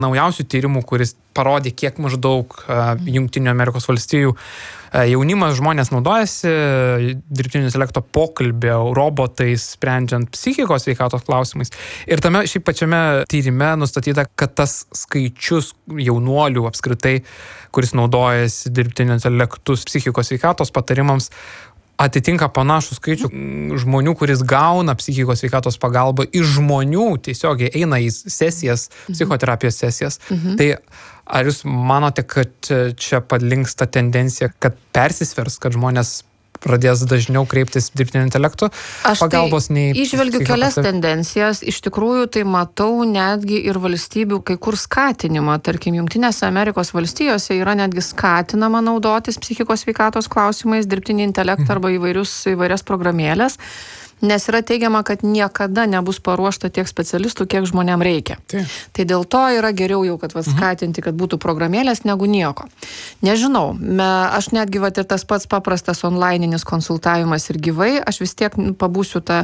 naujausių tyrimų, kuris parodė, kiek maždaug Jungtinių Amerikos valstijų jaunimas žmonės naudojasi dirbtinio intelekto pokalbio robotais, sprendžiant psichikos sveikatos klausimais. Ir tame šiaip pačiame tyrime nustatyta, kad tas skaičius jaunuolių apskritai, kuris naudojasi dirbtinio intelektu psichikos sveikatos patarimams, atitinka panašų skaičių žmonių, kuris gauna psichikos sveikatos pagalbą iš žmonių, tiesiogiai eina į sesijas, psichoterapijos sesijas. Tai ar jūs manote, kad čia padlinksta tendencija, kad persisvers, kad žmonės pradės dažniau kreiptis dirbtinio intelekto pagalbos nei... Aš išvelgiu kelias tendencijas. Iš tikrųjų, tai matau netgi ir valstybių kai kur skatinimą. Tarkim, Jungtinėse Amerikos valstijose yra netgi skatinama naudotis psichikos sveikatos klausimais, dirbtinį intelektą arba įvairias programėlės. Nes yra teigiama, kad niekada nebus paruošta tiek specialistų, kiek žmonėm reikia. Tai dėl to yra geriau jau, kad skatinti, kad būtų programėlės, negu nieko. Nežinau, aš netgi ir tas pats paprastas onlaininis konsultavimas ir gyvai, aš vis tiek pabūsiu tą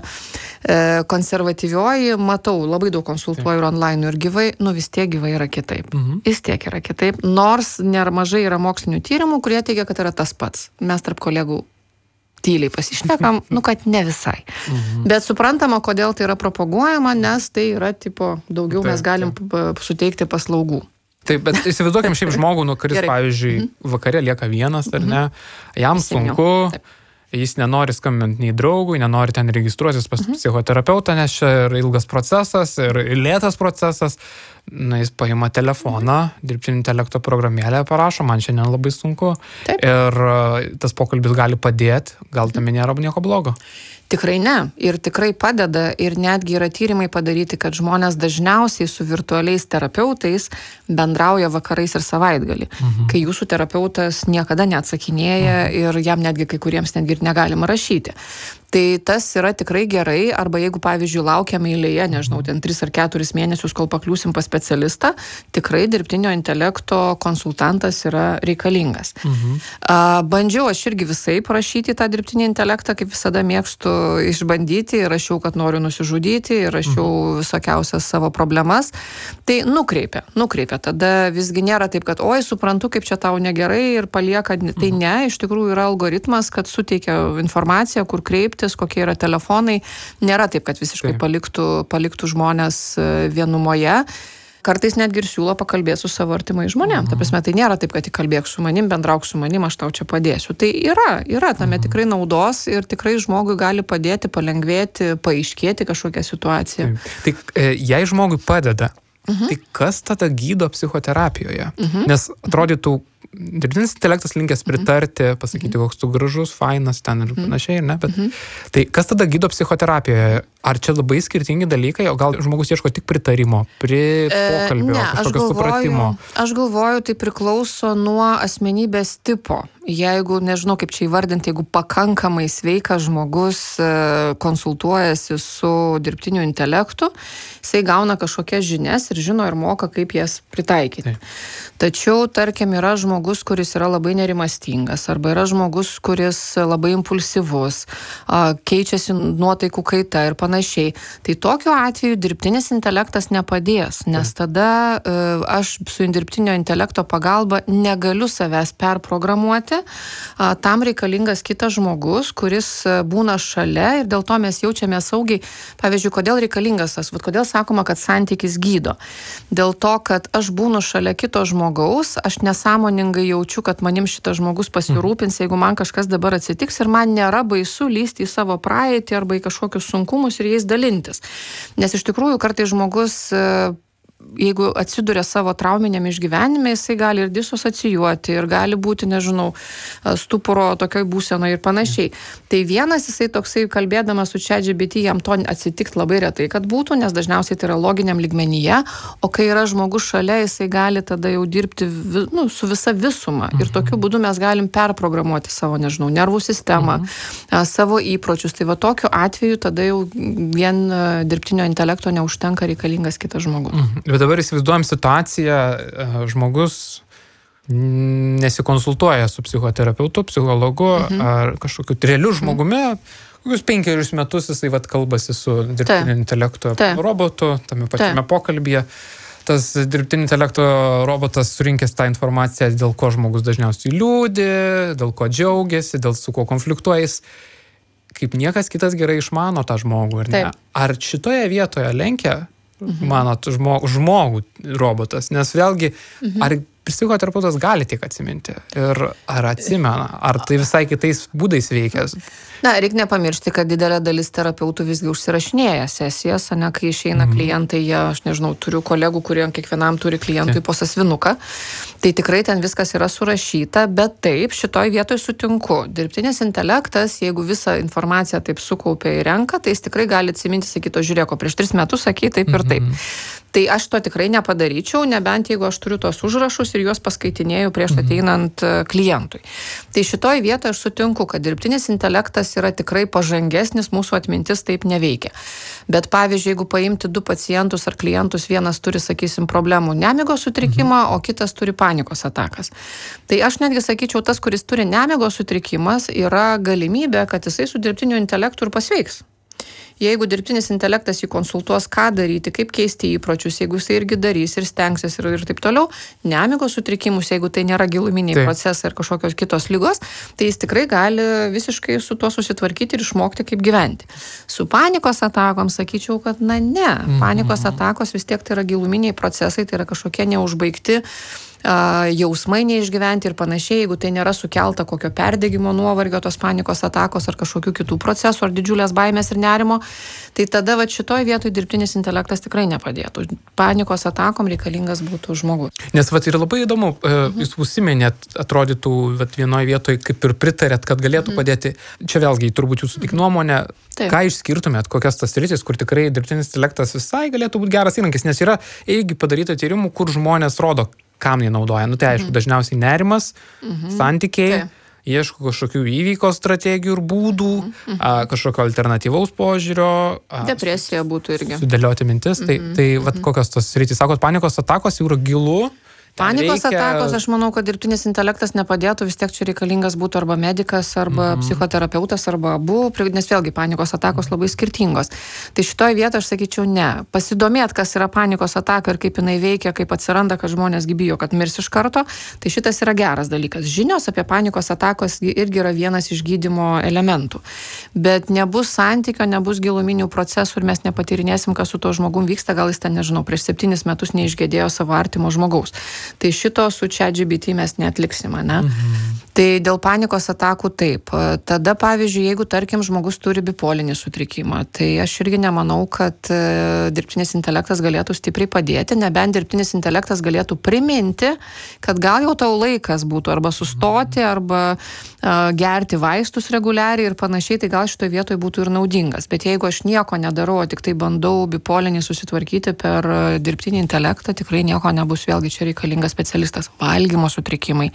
konservatyvioji, matau, labai daug konsultuoju ir online ir gyvai, vis tiek gyvai yra kitaip. Vis tiek yra kitaip, nors nemažai yra mokslinių tyrimų, kurie teigia, kad yra tas pats. Mes tarp kolegų tyliai pasišnekam, kad ne visai. Bet suprantama, kodėl tai yra propaguojama, nes tai yra, daugiau mes galim suteikti paslaugų. Taip, bet įsivaizduokim šiaip žmogų, kuris, pavyzdžiui, vakare lieka vienas, ar ne, jam sunku, jis nenori skambinti nei draugui, nenori ten registruotis pas psichoterapeutą, nes čia yra ilgas procesas ir lėtas procesas. Jis paima telefoną, dirbtinio intelekto programėlę parašo, man šiandien labai sunku. Taip. Ir tas pokalbis gali padėti, gal tame nėra nieko blogo. Tikrai ne. Ir tikrai padeda. Ir netgi yra tyrimai padaryti, kad žmonės dažniausiai su virtualiais terapeutais bendrauja vakarais ir savaitgalį. Kai jūsų terapeutas niekada neatsakinėja ir jam netgi kai kuriems netgi ir negalima rašyti. Tai tas yra tikrai gerai, arba jeigu, pavyzdžiui, laukiame eilėje, nežinau, ten 3 ar 4 mėnesius, kol pakliūsim pas specialistą, tikrai dirbtinio intelekto konsultantas yra reikalingas. Bandžiau aš irgi visai prašyti tą dirbtinį intelektą, kaip visada mėgstu išbandyti, rašiau, kad noriu nusižudyti, rašiau visokiausias savo problemas. Tai nukreipia. Tada visgi nėra taip, kad oi, suprantu, kaip čia tau negerai ir palieka. Tai ne, iš tikrųjų yra algoritmas, kad suteikia informaciją, kur kreiptis, kokie yra telefonai. Nėra taip, kad visiškai paliktų žmonės vienumoje. Kartais netgi ir siūlo pakalbėti su savo artimai žmonėm. Ta prasme, tai nėra taip, kad tik kalbėk su manim, bendrauk su manim, aš tau čia padėsiu. Tai yra tame tikrai naudos ir tikrai žmogui gali padėti, palengvėti, paaiškėti kažkokią situaciją. Tai jei žmogui padeda, tai kas tada gydo psichoterapijoje? Nes atrodytų, dirbtinis intelektas linkęs pritarti, pasakyti, koks tu gražus, fainas ten ir panašiai, ne? Bet tai kas tada gydo psichoterapijoje? Ar čia labai skirtingi dalykai, o gal žmogus ieško tik pritarimo, pokalbio, kažkokio supratimo? Aš galvoju, tai priklauso nuo asmenybės tipo. Jeigu, nežinau kaip čia įvardinti, jeigu pakankamai sveikas žmogus konsultuojasi su dirbtiniu intelektu, jisai gauna kažkokias žinias ir žino ir moka, kaip jas pritaikyti. Tačiau, tarkim, yra žmogus, kuris yra labai nerimastingas, arba yra žmogus, kuris labai impulsyvus, keičiasi nuotaikų kaita ir panašiai. Tai tokiu atveju dirbtinis intelektas nepadės, nes tada aš su dirbtinio intelekto pagalba negaliu savęs perprogramuoti, tam reikalingas kitas žmogus, kuris būna šalia ir dėl to mes jaučiame saugiai. Pavyzdžiui, kodėl reikalingas tas, kodėl sakoma, kad santykis gydo? Dėl to, kad aš būnu šalia kito žmogaus, aš nesąmoningai jaučiu, kad manim šitas žmogus pasirūpins, jeigu man kažkas dabar atsitiks ir man nėra baisu lysti į savo praeitį arba į kažkokius sunkumus ir jais dalintis. Nes iš tikrųjų kartais žmogus, jeigu atsiduria savo trauminiam išgyvenime, jisai gali ir disocijuoti, ir gali būti, nežinau, stupuro tokioj būsenoj ir panašiai. Tai vienas jisai toksai, kalbėdamas su ChatGPT, jam to atsitikt labai retai, kad būtų, nes dažniausiai tai yra loginiam lygmenyje, o kai yra žmogus šalia, jisai gali tada jau dirbti su visa visuma. Ir tokiu būdu mes galim perprogramuoti savo, nežinau, nervų sistemą, savo įpročius. Tai va tokiu atveju tada jau vien dirbtinio intelekto neužtenka, reikalingas kitas žmogus. Bet dabar įsivaizduojam situaciją, žmogus nesikonsultuoja su psichoterapeutu, psichologu ar kažkokiu realiu žmogumi, kokius 5 metus jisai kalbasi su dirbtinio intelekto robotu, tame pačiame pokalbyje. tas dirbtinio intelekto robotas surinkęs tą informaciją, dėl ko žmogus dažniausiai liūdi, dėl ko džiaugiasi, dėl su ko konfliktuoja, jis kaip niekas kitas gerai išmano tą žmogų, ar ne? Taip. Ar šitoje vietoje lenkia, manot, žmogų robotas? Nes vėlgi, ar psichoterapeutas gali tik atsiminti? Ir ar atsimena? Ar tai visai kitais būdais veikia? Na, reikia nepamiršti, kad didelė dalis terapeutų visgi užsirašinėja sesijas, ne, kai išeina klientai, jie, aš nežinau, turiu kolegų, kurie kiekvienam turi klientui po sąsvinuką, tai tikrai ten viskas yra surašyta, bet taip, šitoj vietoj sutinku. Dirbtinis intelektas, jeigu visą informaciją taip sukaupia ir renka, tai jis tikrai gali atsiminti, sakyto, žiūrėko, prieš 3 metus sakė taip ir taip. Tai aš to tikrai nepadaryčiau, nebent jeigu aš turiu tos užrašus ir juos paskaitinėjau prieš ateinant klientui. Tai šitoj vietoje aš sutinku, kad dirbtinis intelektas yra tikrai pažangesnis, mūsų atmintis taip neveikia. Bet pavyzdžiui, jeigu paimti 2 pacientus ar klientus, vienas turi, sakysim, problemų nemigos sutrikimą, o kitas turi panikos atakas. Tai aš netgi sakyčiau, tas, kuris turi nemigos sutrikimas, yra galimybė, kad jisai su dirbtiniu intelektu ir pasveiks. Jeigu dirbtinis intelektas jį konsultuos, ką daryti, kaip keisti įpročius, jeigu jisai irgi darys ir stengsis ir taip toliau, nemigos sutrikimus, jeigu tai nėra giluminiai procesai ar kažkokios kitos ligos, tai jis tikrai gali visiškai su tuo susitvarkyti ir išmokti, kaip gyventi. Su panikos atakom sakyčiau, kad ne. Panikos atakos vis tiek tai yra giluminiai procesai, tai yra kažkokie neužbaigti jausmai neišgyventi ir panašiai, jeigu tai nėra sukelta kokio perdegimo, nuovargio, tos panikos atakos ar kažkokių kitų procesų, ar didžiulės baimės ir nerimo, tai tada šitoj vietoj dirbtinis intelektas tikrai nepadėtų. Panikos atakom reikalingas būtų žmogus. Nes ir labai įdomu, jūs užsiminėt, atrodytų vienoje vietoje kaip ir pritarėt, kad galėtų padėti. Čia vėlgi, turbūt jūsų tik nuomonė, ką išskirtumėt, kokias tas sritis, kur tikrai dirbtinis intelektas visai galėtų būti geras įrankis, nes yra irgi padaryta tyrimų, kur žmonės rodo, kam jį naudoja. Tai aišku, dažniausiai nerimas, santykiai, ieško kažkokių įveikos strategijų ir būdų, kažkokio alternatyvaus požiūrio. Depresija būtų irgi. Sudėlioti mintis. Tai kokios tos sritys? Sakot, panikos atakos jau yra gilu. Panikos atakos, aš manau, kad dirbtinis intelektas nepadėtų, vis tiek čia reikalingas būtų arba medikas, arba psichoterapeutas, arba abu, nes vėlgi panikos atakos labai skirtingos. Tai šitoj vietoje aš sakyčiau ne. Pasidomėt, kas yra panikos ataka ir kaip jinai veikia, kaip atsiranda, kad žmonės bijo, kad mirs iš karto, tai šitas yra geras dalykas. Žinios apie panikos atakos irgi yra vienas iš gydymo elementų. Bet nebus santykio, nebus giluminių procesų ir mes nepatyrinėsim, kas su to žmogum vyksta, gal jis ten, nežinau, prieš 7 metus neišgėdėjo savo artimo žmogaus. Tai šito su ChatGPT mes neatliksim, ne? Tai dėl panikos atakų taip. Tada, pavyzdžiui, jeigu, tarkim, žmogus turi bipolinį sutrikimą, tai aš irgi nemanau, kad dirbtinis intelektas galėtų stipriai padėti, nebent dirbtinis intelektas galėtų priminti, kad gal jau tau laikas būtų arba sustoti, arba gerti vaistus reguliariai ir panašiai, tai gal šitoje vietoje būtų ir naudingas. Bet jeigu aš nieko nedarau, tik tai bandau bipolinį susitvarkyti per dirbtinį intelektą, tikrai nieko nebus, vėlgi čia reikalingas specialistas. Valgymo sutrikimai.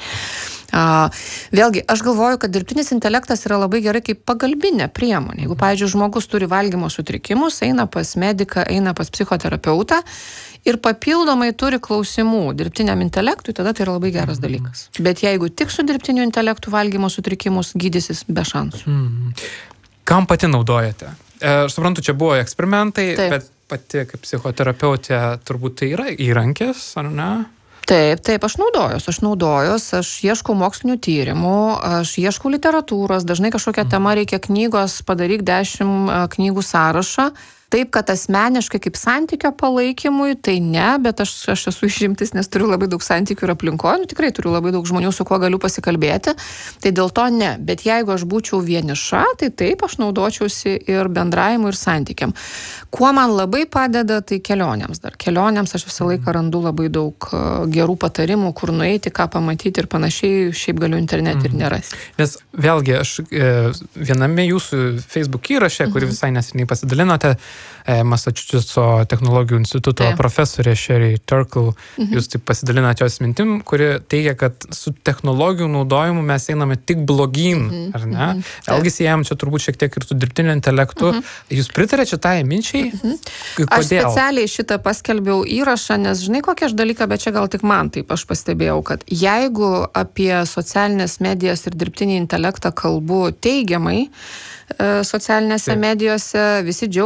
Vėlgi, aš galvoju, kad dirbtinis intelektas yra labai gerai kaip pagalbinė priemonė. Jeigu, pavyzdžiui, žmogus turi valgymo sutrikimus, eina pas mediką, eina pas psichoterapeutą ir papildomai turi klausimų dirbtiniam intelektui, tada tai yra labai geras dalykas. Bet jeigu tik su dirbtiniu intelektu valgymo sutrikimus, gydysis be šansų. Kam pati naudojate? Aš suprantu, čia buvo eksperimentai, bet pati kaip psichoterapeutė turbūt tai yra įrankis, ar ne? Taip, aš naudojos, aš ieškau mokslinių tyrimų, aš ieškau literatūros, dažnai kažkokią temą reikia knygos, padaryk 10 knygų sąrašą. Taip, kad asmeniškai kaip santykio palaikymui, tai ne, bet aš esu išimtis, nes turiu labai daug santykių ir aplinkoje, tikrai turiu labai daug žmonių, su kuo galiu pasikalbėti, tai dėl to ne. Bet jeigu aš būčiau vieniša, tai taip, aš naudočiausi ir bendravimui, ir santykiam. Kuo man labai padeda, tai kelionėms dar. Kelionėms aš visą laiką randu labai daug gerų patarimų, kur nueiti, ką pamatyti ir panašiai, šiaip galiu internete ir nerasti. Nes vėlgi, aš viename jūsų Facebook įraše, kurį visai neseniai pasidalinote, Massachusetts technologijų instituto profesorė Sherry Turkle, jūs taip pasidalinate jos mintim, kuri teigia, kad su technologijų naudojimu mes einame tik blogyn, ar ne? Vėlgi siejam čia turbūt šiek tiek ir su dirbtiniu intelektu. Jūs pritarėte šitai minčiai? Aš specialiai šitą paskelbiau įrašą, nes žinai kokia aš dalyką, bet čia gal tik man taip aš pastebėjau, kad jeigu apie socialinės medijas ir dirbtinį intelektą kalbu teigiamai, socialinėse medijose visi džiaugiasi,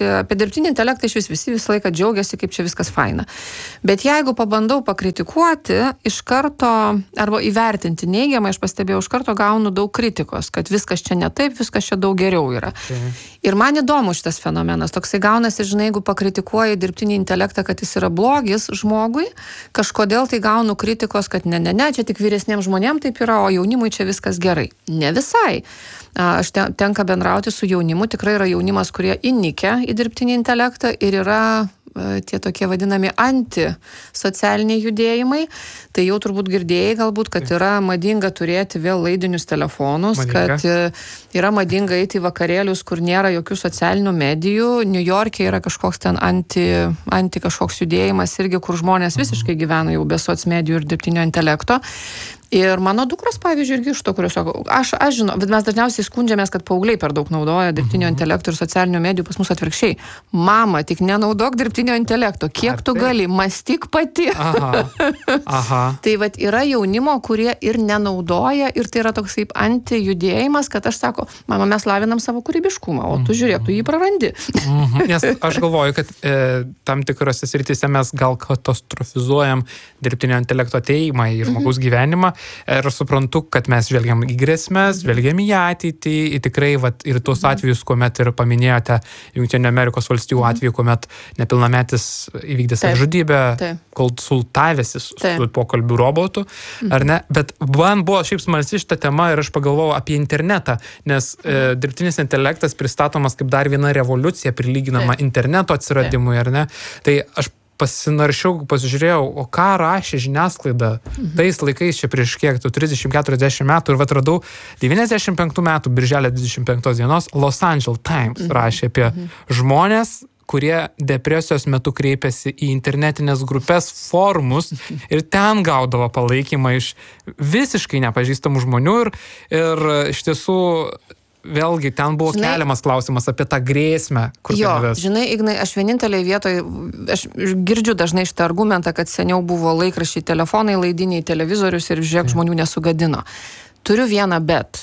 apie dirbtinį intelektą iš visi laiką džiaugiasi, kaip čia viskas faina. Bet jeigu pabandau pakritikuoti, iš karto, arba įvertinti neigiamai, aš pastebėjau, iš karto gaunu daug kritikos, kad viskas čia ne taip, viskas čia daug geriau yra. Ir man įdomu šitas fenomenas. Toksai gaunasi, žinai, jeigu pakritikuoji dirbtinį intelektą, kad jis yra blogis žmogui, kažkodėl tai gaunu kritikos, kad ne, čia tik vyresniems žmonėms taip yra, o jaunimui čia viskas gerai. Ne visai. Aš tenka bendrauti su jaunimu, tikrai yra jaunimas, kurie įnikę į dirbtinį intelektą ir yra tie tokie vadinami antisocialiniai judėjimai. Tai jau turbūt girdėjai galbūt, kad yra madinga turėti vėl laidinius telefonus, kad yra madinga eiti į vakarėlius, kur nėra jokių socialinių medijų. New York'e yra kažkoks ten anti kažkoks judėjimas irgi, kur žmonės visiškai gyvena jau be socmedijų ir dirbtinio intelekto. Ir mano dukros, pavyzdžiui, irgi iš to, kurios sako, aš žinau, bet mes dažniausiai skundžiamės, kad paaugliai per daug naudoja dirbtinio intelekto ir socialinių medijų, pas mus atvirkščiai. Mama, tik nenaudok dirbtinio intelekto, kiek tu gali, mąstyk pati. Aha. Tai vat yra jaunimo, kurie ir nenaudoja, ir tai yra toks kaip anti-judėjimas, kad aš sako, mama, mes lavinam savo kūrybiškumą, o tu žiūrėk, tu jį prarandi. Nes aš galvoju, kad tam tikrose srityse mes gal katastrofizuojam dirbtinio intelekto atėjimą į žmogaus gyvenimą. Ir suprantu, kad mes žvelgiam į grėsmes, žvelgiam į ateitį, į tikrai ir tuos atvejus, kuomet ir paminėjote Jungtinių Amerikos valstijų atveju, kuomet nepilnametis įvykdė savižudybę, konsultavęsis su pokalbių robotu, ar ne? Bet man buvo šiaip smalsi šita tema ir aš pagalvojau apie internetą, nes dirbtinis intelektas pristatomas kaip dar viena revoliucija prilyginama interneto atsiradimui, ar ne? Tai aš pasinaršiau, pasižiūrėjau, o ką rašė žiniasklaida tais laikais čia prieš kiek, 30-40 metų, ir radau 95 metų birželio 25 dienos Los Angeles Times rašė apie žmonės, kurie depresijos metu kreipiasi į internetinės grupės forumus ir ten gaudavo palaikymą iš visiškai nepažįstamų žmonių ir iš tiesų vėlgi ten buvo keliamas klausimas apie tą grėsmę, kur jo, žinai, Ignai, aš vienintelėje vietoje, aš girdžiu dažnai šitą argumentą, kad seniau buvo laikraščiai, telefonai, laidiniai, televizorius ir žiūrėk, žmonių nesugadino. Turiu vieną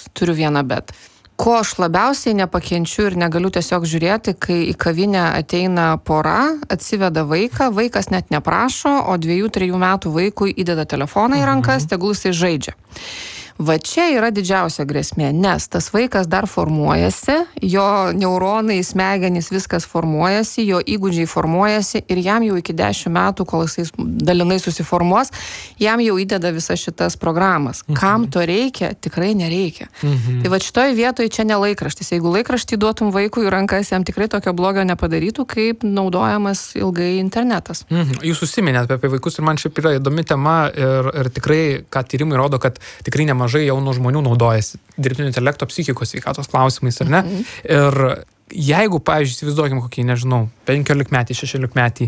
bet. Ko aš labiausiai nepakenčiu ir negaliu tiesiog žiūrėti, kai į kavinę ateina pora, atsiveda vaiką, vaikas net neprašo, o 2-3 metų vaikui įdeda telefoną į rankas, tegul jisai žaidžia. Va čia yra didžiausia grėsmė, nes tas vaikas dar formuojasi, jo neuronai, smegenys, viskas formuojasi, jo įgūdžiai formuojasi ir jam jau iki 10 metų, kol jisai dalinai susiformuos, jam jau įdeda visas šitas programas. Kam to reikia? Tikrai nereikia. Tai va šitoj vietoj čia ne laikraštis. Jeigu laikraštį duotum vaikui į rankas, jam tikrai tokio blogio nepadarytų, kaip naudojamas ilgai internetas. Jūs užsiminėte apie vaikus ir man šiaip yra įdomi tema ir tikrai, ką tyrimai rodo, kad tikrai nemažai jaunų žmonių naudojasi dirbtinio intelekto psichikos sveikatos klausimais, ar ne? Ir jeigu, pavyzdžiui, įsivaizduokim kokį, nežinau, 15-metį, 16-metį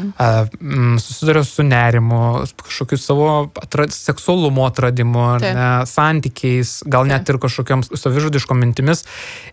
susiduria su nerimu, kažkokiu savo seksualumo atradimu, santykiais, gal net ir kažkokiam savižudiškom mintimis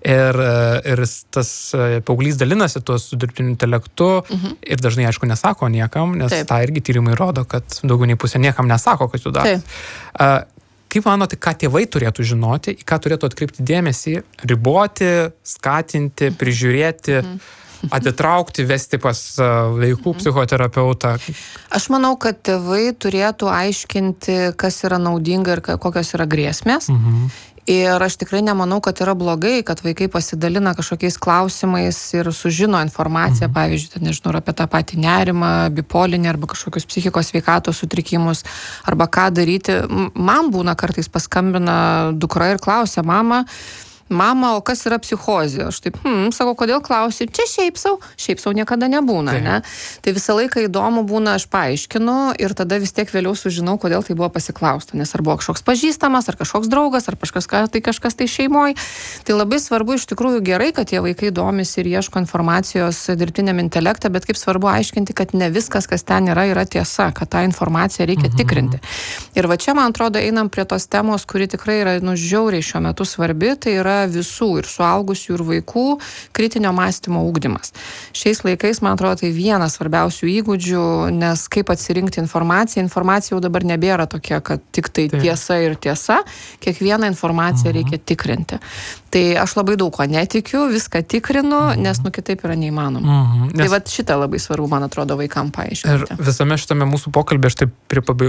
ir tas paauglys dalinasi tuo su dirbtiniu intelektu ir dažnai, aišku, nesako niekam, nes tą irgi tyrimai rodo, kad daugiau nei pusė niekam nesako, kad jų daro. Kaip manote, ką tėvai turėtų žinoti, į ką turėtų atkreipti dėmesį, riboti, skatinti, prižiūrėti, atitraukti, vesti pas vaikų psichoterapeutą? Aš manau, kad tėvai turėtų aiškinti, kas yra naudinga ir kokios yra grėsmės. Ir aš tikrai nemanau, kad yra blogai, kad vaikai pasidalina kažkokiais klausimais ir sužino informaciją, pavyzdžiui, nežinau, apie tą patį nerimą, bipolinį arba kažkokius psichikos sveikatos sutrikimus, arba ką daryti. Man būna kartais paskambina dukra ir klausia, mama, o kas yra psichozė? Aš taip, sakau, kodėl klausi? Čia šiaip sau niekada nebūna, ne? Tai visą laiką įdomu būna, aš paaiškinu ir tada vis tiek vėliau sužinau, kodėl tai buvo pasiklausta, nes ar buvo kažkoks pažįstamas, ar kažkoks draugas, ar kažkas tai šeimoje. Tai labai svarbu, iš tikrųjų gerai, kad tie vaikai domisi ir ieško informacijos dirbtiniam intelektą, bet kaip svarbu aiškinti, kad ne viskas, kas ten yra tiesa, kad tą informaciją reikia tikrinti. Ir va čia, man atrodo, einam prie tos temos, kuri tikrai yra žiauriai šiuo metu svarbi, tai yra yra visų, ir suaugusių, ir vaikų kritinio mąstymo ugdymas. Šiais laikais, man atrodo, tai vienas svarbiausių įgūdžių, nes kaip atsirinkti informaciją jau dabar nebėra tokia, kad tik tai tiesa ir tiesa, kiekvieną informaciją reikia tikrinti. Tai aš labai daug ko netikiu, viską tikrinu, nes kitaip yra neįmanoma. Tai vat šitą labai svarbu, man atrodo, vaikam paaiškinti. Ir visame šitame mūsų pokalbė, aš taip prie